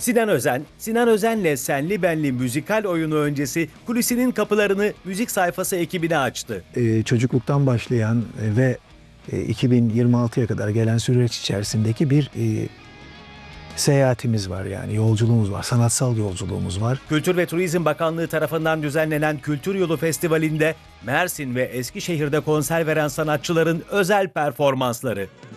Sinan Özen'le Senli Benli müzikal oyunu öncesi kulisinin kapılarını müzik sayfası ekibine açtı. Çocukluktan başlayan ve 2026'ya kadar gelen süreç içerisindeki bir seyahatimiz var, yani yolculuğumuz var, sanatsal yolculuğumuz var. Kültür ve Turizm Bakanlığı tarafından düzenlenen Kültür Yolu Festivali'nde Mersin ve Eskişehir'de konser veren sanatçıların özel performansları.